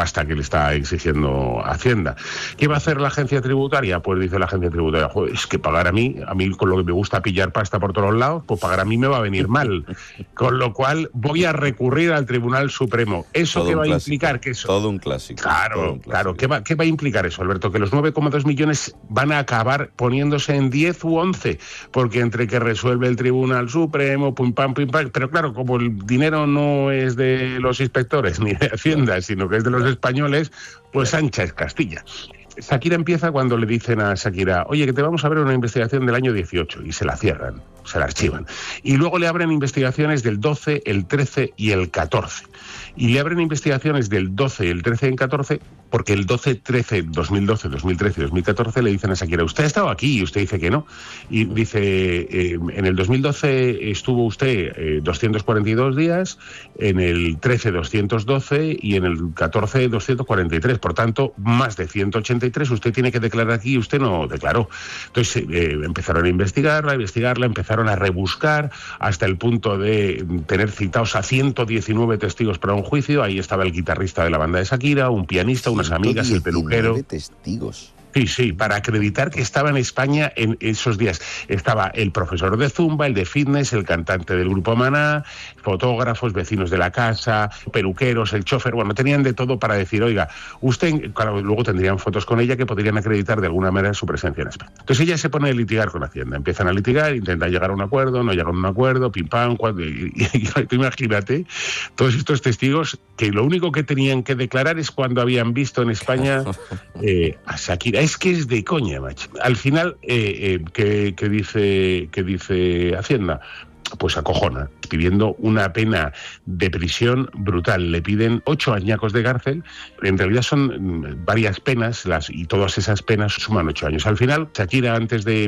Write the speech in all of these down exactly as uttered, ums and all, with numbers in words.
pasta que le está exigiendo Hacienda. ¿Qué va a hacer la agencia tributaria? Pues dice la agencia tributaria, joder, es que pagar a mí, a mí con lo que me gusta pillar pasta por todos lados, pues pagar a mí me va a venir mal. Con lo cual voy a recurrir al Tribunal Supremo. ¿Eso todo qué va clásico, a implicar? Que eso... Todo un clásico. Claro, un clásico. claro. ¿Qué va, ¿Qué va a implicar eso, Alberto? Que los nueve coma dos millones van a acabar poniéndose en diez u once, porque entre que resuelve el Tribunal Supremo, pum pam, pum pam, pero claro, como el dinero no es de los inspectores ni de Hacienda, sino que es de los españoles, pues ancha es Castilla. Shakira empieza cuando le dicen a Shakira, oye, que te vamos a ver una investigación del año dieciocho, y se la cierran, se la archivan. Y luego le abren investigaciones del doce, el trece y el catorce. Y le abren investigaciones del doce, el trece y el catorce, porque el doce, trece, dos mil doce, dos mil trece y dos mil catorce le dicen a Shakira, usted ha estado aquí, y usted dice que no. Y dice, eh, en el dos mil doce estuvo usted eh, doscientos cuarenta y dos días, en el trece doscientos doce y en el catorce doscientos cuarenta y tres. Por tanto, más de ciento ochenta y tres usted tiene que declarar aquí y usted no declaró. Entonces eh, empezaron a investigarla, a investigarla, empezaron a rebuscar hasta el punto de tener citados a ciento diecinueve testigos para un juicio. Ahí estaba el guitarrista de la banda de Shakira, un pianista, unas amigas, el peluquero. testigos. Sí, sí, para acreditar que estaba en España en esos días. Estaba el profesor de Zumba, el de fitness, el cantante del grupo Maná, fotógrafos, vecinos de la casa, peluqueros, el chofer, bueno, tenían de todo para decir, oiga, usted, claro, luego tendrían fotos con ella que podrían acreditar de alguna manera su presencia en España. Entonces ella se pone a litigar con Hacienda, empiezan a litigar, intentan llegar a un acuerdo, no llegan a un acuerdo, pim pam, cuando, y, y, y, imagínate, todos estos testigos que lo único que tenían que declarar es cuando habían visto en España eh, a Shakira. Es que es de coña, macho. Al final, eh, eh, ¿qué, qué dice, qué dice Hacienda? Pues acojona, pidiendo una pena de prisión brutal. Le piden ocho añacos de cárcel. En realidad son varias penas, las, y todas esas penas suman ocho años. Al final, Shakira, antes de,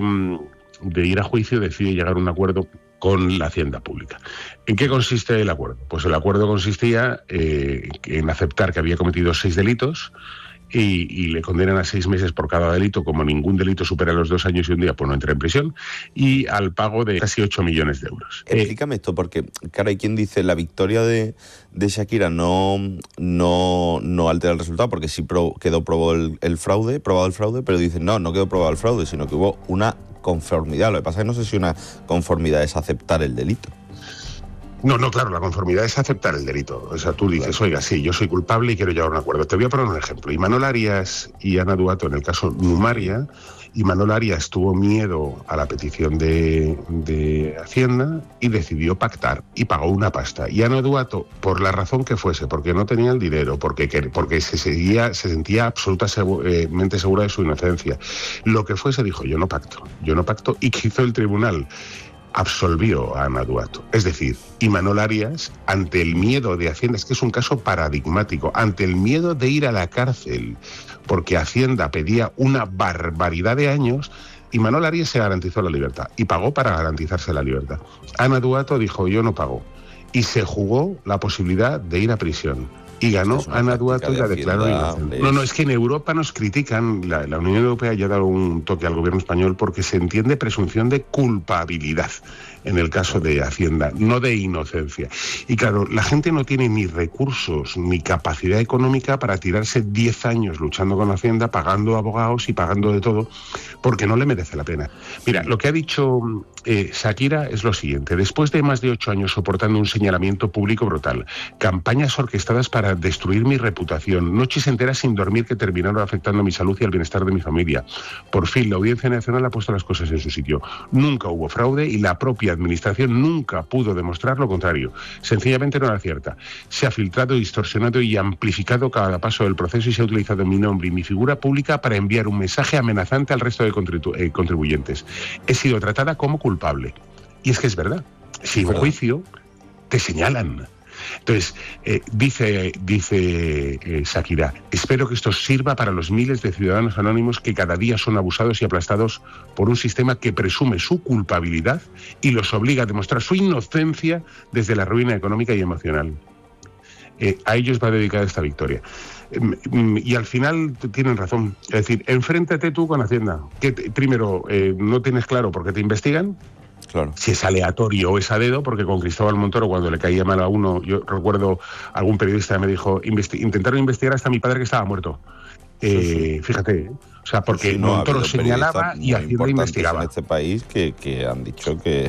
de ir a juicio, decide llegar a un acuerdo con la Hacienda Pública. ¿En qué consiste el acuerdo? Pues el acuerdo consistía eh, en aceptar que había cometido seis delitos, Y, y le condenan a seis meses por cada delito, como ningún delito supera los dos años y un día, pues no entra en prisión, y al pago de casi ocho millones de euros. Explícame eh, esto, porque, claro, hay quien dice la victoria de, de Shakira no, no, no altera el resultado, porque sí pro, quedó probado el, el fraude, probado el fraude, pero dicen, no, no quedó probado el fraude, sino que hubo una conformidad. Lo que pasa es que no sé si una conformidad es aceptar el delito. No, no, claro, la conformidad es aceptar el delito. O sea, tú dices, oiga, sí, yo soy culpable y quiero llegar a un acuerdo. Te voy a poner un ejemplo. Imanol Arias y Ana Duato, en el caso Numaria, Imanol Arias tuvo miedo a la petición de, de Hacienda y decidió pactar y pagó una pasta. Y Ana Duato, por la razón que fuese, porque no tenía el dinero, porque, porque se, seguía, se sentía absolutamente segura de su inocencia, lo que fuese, dijo, yo no pacto, yo no pacto. ¿Y qué hizo el tribunal? Absolvió a Ana Duato. Es decir, Imanol Arias, ante el miedo de Hacienda, es que es un caso paradigmático, ante el miedo de ir a la cárcel, porque Hacienda pedía una barbaridad de años, Imanol Arias se garantizó la libertad y pagó para garantizarse la libertad. Ana Duato dijo, yo no pago, y se jugó la posibilidad de ir a prisión. Y ganó es Ana Duato y la declaró inocente. No, no, es que en Europa nos critican, la, la Unión Europea ya ha dado un toque al gobierno español porque se entiende presunción de culpabilidad en el caso de Hacienda, no de inocencia. Y claro, la gente no tiene ni recursos ni capacidad económica para tirarse diez años luchando con Hacienda, pagando abogados y pagando de todo, porque no le merece la pena. Mira, lo que ha dicho eh, Shakira es lo siguiente. Después de más de ocho años soportando un señalamiento público brutal, campañas orquestadas para destruir mi reputación, noches enteras sin dormir que terminaron afectando mi salud y el bienestar de mi familia, por fin la Audiencia Nacional ha puesto las cosas en su sitio. Nunca hubo fraude y la propia administración nunca pudo demostrar lo contrario. Sencillamente no era cierta. Se ha filtrado, distorsionado y amplificado cada paso del proceso y se ha utilizado mi nombre y mi figura pública para enviar un mensaje amenazante al resto de contribu- eh, contribuyentes. He sido tratada como culpable. Y es que es verdad. Sin juicio, te señalan. Entonces, eh, dice, dice eh, Shakira, espero que esto sirva para los miles de ciudadanos anónimos que cada día son abusados y aplastados por un sistema que presume su culpabilidad y los obliga a demostrar su inocencia desde la ruina económica y emocional. Eh, a ellos va dedicada esta victoria. Eh, y al final tienen razón. Es decir, enfréntate tú con Hacienda. Que te, primero, eh, no tienes claro por qué te investigan. Claro. Si es aleatorio o es a dedo, porque con Cristóbal Montoro, cuando le caía mal a uno, yo recuerdo algún periodista me dijo, investi- intentaron investigar hasta mi padre que estaba muerto. Eh, sí, sí. Fíjate, o sea, porque sí, no, Montoro señalaba y Hacienda investigaba. En este país que, que han dicho que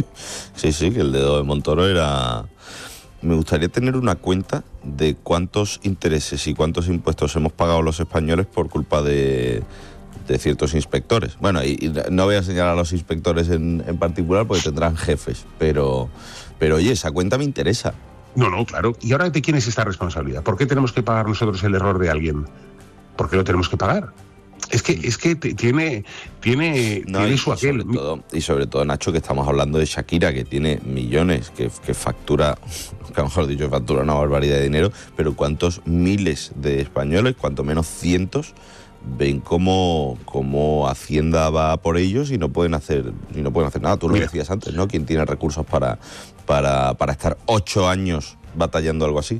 sí, sí, que el dedo de Montoro era... Me gustaría tener una cuenta de cuántos intereses y cuántos impuestos hemos pagado los españoles por culpa de... de ciertos inspectores. Bueno, y, y no voy a señalar a los inspectores en, en particular porque tendrán jefes, pero, pero oye, esa cuenta me interesa. No, no, claro. ¿Y ahora de quién es esta responsabilidad? ¿Por qué tenemos que pagar nosotros el error de alguien? ¿Por qué lo tenemos que pagar? Es que, es que tiene, tiene, no, tiene y, su aquel. Y sobre, todo, y sobre todo, Nacho, que estamos hablando de Shakira, que tiene millones, que, que factura, que mejor dicho, factura una barbaridad de dinero, pero cuántos miles de españoles, cuanto menos cientos, ven cómo, cómo Hacienda va por ellos y no pueden hacer y no pueden hacer nada. Tú lo Mira. decías antes, ¿no? ¿Quién tiene recursos para, para, para estar ocho años batallando algo así?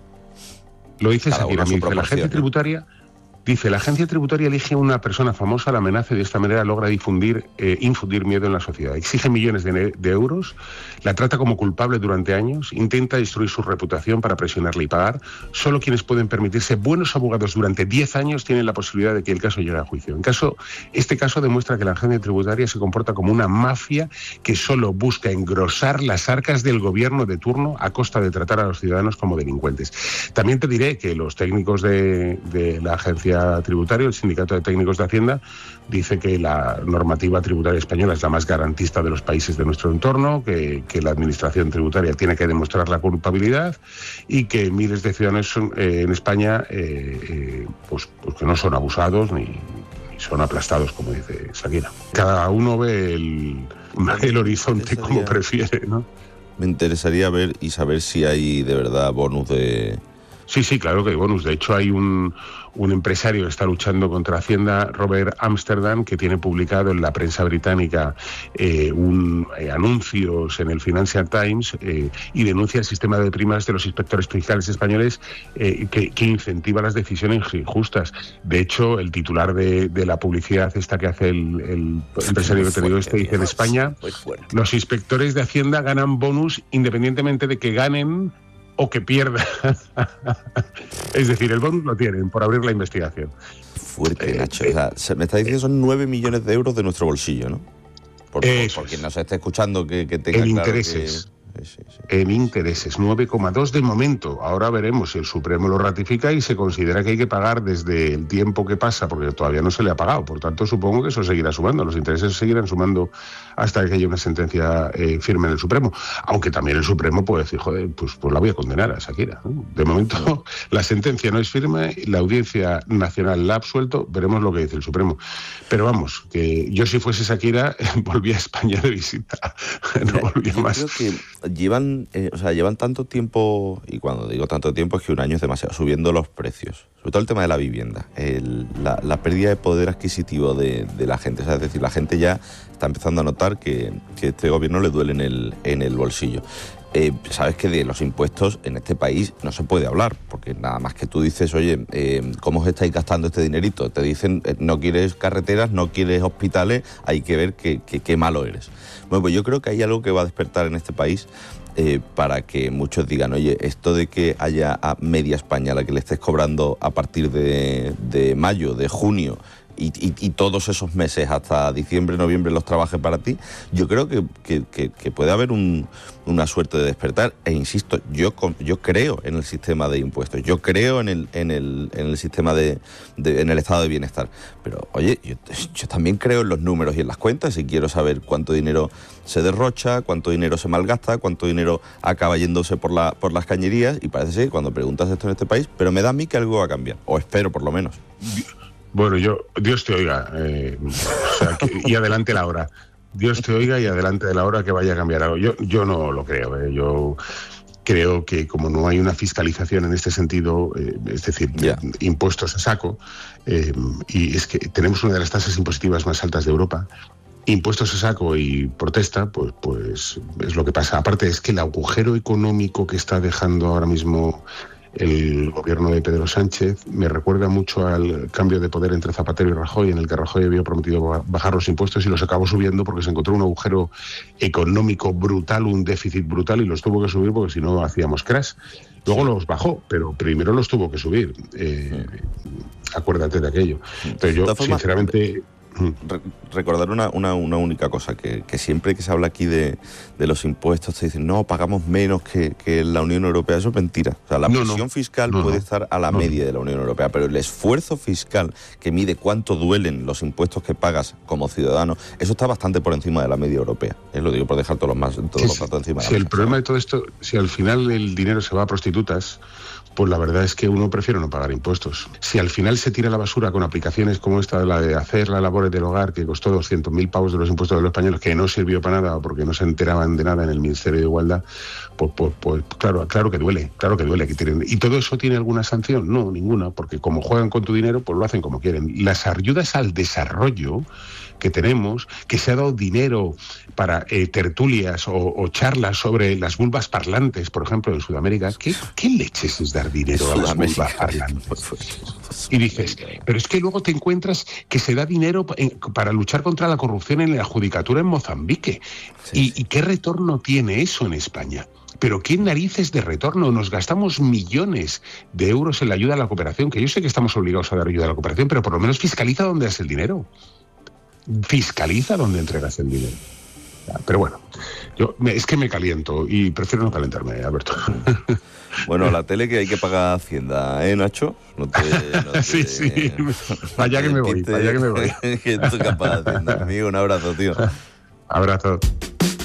Lo dice Shakira, dice, la agencia tributaria... Dice, la agencia tributaria elige a una persona famosa, la amenaza y de esta manera logra difundir, eh, infundir miedo en la sociedad. Exige millones de, de euros, la trata como culpable durante años, intenta destruir su reputación para presionarle y pagar. Solo quienes pueden permitirse buenos abogados durante diez años tienen la posibilidad de que el caso llegue a juicio. En caso, este caso demuestra que la agencia tributaria se comporta como una mafia que solo busca engrosar las arcas del gobierno de turno a costa de tratar a los ciudadanos como delincuentes. También te diré que los técnicos de, de la agencia tributario, el Sindicato de Técnicos de Hacienda, dice que la normativa tributaria española es la más garantista de los países de nuestro entorno, que, que la administración tributaria tiene que demostrar la culpabilidad y que miles de ciudadanos son, eh, en España eh, eh, pues, pues que no son abusados ni, ni son aplastados, como dice Shakira. Cada uno ve el, el horizonte como prefiere, ¿no? Me interesaría ver y saber si hay de verdad bonus de... Sí, sí, claro que hay bonus. De hecho, hay un, un empresario que está luchando contra Hacienda, Robert Amsterdam, que tiene publicado en la prensa británica eh, un, eh, anuncios en el Financial Times eh, y denuncia el sistema de primas de los inspectores fiscales españoles eh, que, que incentiva las decisiones injustas. De hecho, el titular de, de la publicidad esta que hace el, el empresario que te digo este dice, en España, los inspectores de Hacienda ganan bonus independientemente de que ganen o que pierda. Es decir, el bonus lo tienen por abrir la investigación. Fuerte, eh, Nacho. Eh, o sea, me está diciendo que son nueve millones de euros de nuestro bolsillo, ¿no? Por, por, por quien nos esté escuchando que, que tenga en claro intereses. Que... Sí, sí. En intereses, nueve coma dos de momento. Ahora veremos si el Supremo lo ratifica y se considera que hay que pagar desde el tiempo que pasa, porque todavía no se le ha pagado. Por tanto, supongo que eso seguirá sumando. Los intereses seguirán sumando hasta que haya una sentencia eh, firme en el Supremo. Aunque también el Supremo puede decir, joder, pues, pues la voy a condenar a Shakira, ¿no? De momento, la sentencia no es firme, la Audiencia Nacional la ha absuelto, veremos lo que dice el Supremo. Pero vamos, que yo si fuese Shakira, volvía a España de visita. No volvía yo más. Creo que llevan, eh, o sea, llevan tanto tiempo, y cuando digo tanto tiempo es que un año es demasiado, subiendo los precios, sobre todo el tema de la vivienda, el, la, la pérdida de poder adquisitivo de, de la gente, o sea, es decir, la gente ya está empezando a notar que, que este gobierno le duele en el, en el bolsillo. Eh, sabes que de los impuestos en este país no se puede hablar, porque nada más que tú dices, oye, eh, ¿cómo os estáis gastando este dinerito? Te dicen, eh, no quieres carreteras, no quieres hospitales, hay que ver qué, qué, qué malo eres. Bueno, pues yo creo que hay algo que va a despertar en este país eh, para que muchos digan, oye, esto de que haya a media España a la que le estés cobrando a partir de, de mayo, de junio, Y, y, y todos esos meses hasta diciembre, noviembre los trabaje para ti, yo creo que, que, que, que puede haber un, una suerte de despertar. E insisto, yo, yo creo en el sistema de impuestos, yo creo en el, en el, en el sistema de, de en el estado de bienestar. Pero oye, yo, yo también creo en los números y en las cuentas y quiero saber cuánto dinero se derrocha, cuánto dinero se malgasta, cuánto dinero acaba yéndose por, la, por las cañerías, y parece ser que cuando preguntas esto en este país, pero me da a mí que algo va a cambiar, o espero por lo menos. Bueno, yo, Dios te oiga, eh, o sea, que, y adelante la hora. Dios te oiga y adelante de la hora que vaya a cambiar algo. Yo, yo no lo creo, eh, yo creo que como no hay una fiscalización en este sentido, eh, es decir, yeah. impuestos a saco, eh, y es que tenemos una de las tasas impositivas más altas de Europa, impuestos a saco y protesta, pues, pues es lo que pasa. Aparte es que el agujero económico que está dejando ahora mismo el gobierno de Pedro Sánchez. Me recuerda mucho al cambio de poder entre Zapatero y Rajoy, en el que Rajoy había prometido bajar los impuestos y los acabó subiendo porque se encontró un agujero económico brutal, un déficit brutal, y los tuvo que subir porque si no hacíamos crash. Luego los bajó, pero primero los tuvo que subir. Eh, acuérdate de aquello. Pero yo, sinceramente... Re recordar una, una, una única cosa, que, que siempre que se habla aquí de, de los impuestos te dicen, no, pagamos menos que, que la Unión Europea. Eso es mentira. O sea, la no, presión no, fiscal no, puede no, estar a la no. media de la Unión Europea, pero el esfuerzo fiscal que mide cuánto duelen los impuestos que pagas como ciudadano, eso está bastante por encima de la media europea. Es lo digo por dejar todos los, más, todos sí, los datos encima. Si de la el mesa. problema de todo esto, si al final el dinero se va a prostitutas, pues la verdad es que uno prefiere no pagar impuestos. Si al final se tira a la basura con aplicaciones como esta, la de hacer las labores del hogar, que costó doscientos mil pavos de los impuestos de los españoles, que no sirvió para nada porque no se enteraban de nada en el Ministerio de Igualdad, pues, pues, pues claro, claro que duele, claro que duele. Que tienen. ¿Y todo eso tiene alguna sanción? No, ninguna, porque como juegan con tu dinero, pues lo hacen como quieren. Las ayudas al desarrollo que tenemos, que se ha dado dinero para eh, tertulias o, o charlas sobre las vulvas parlantes, por ejemplo, en Sudamérica. ¿Qué, qué leches es dar dinero a las vulvas parlantes? Y dices, pero es que luego te encuentras que se da dinero para luchar contra la corrupción en la judicatura en Mozambique. Sí, ¿Y, sí. ¿Y qué retorno tiene eso en España? Pero ¿qué narices de retorno? Nos gastamos millones de euros en la ayuda a la cooperación, que yo sé que estamos obligados a dar ayuda a la cooperación, pero por lo menos fiscaliza dónde es el dinero. Fiscaliza dónde entregas el dinero. Pero bueno, yo me, es que me caliento y prefiero no calentarme, Alberto. Bueno, la tele que hay que pagar Hacienda, ¿eh, Nacho? No te, no te, sí, sí. Vaya que me voy, vaya que me voy. Que tú capaz de Hacienda, amigo. Un abrazo, tío. Abrazo.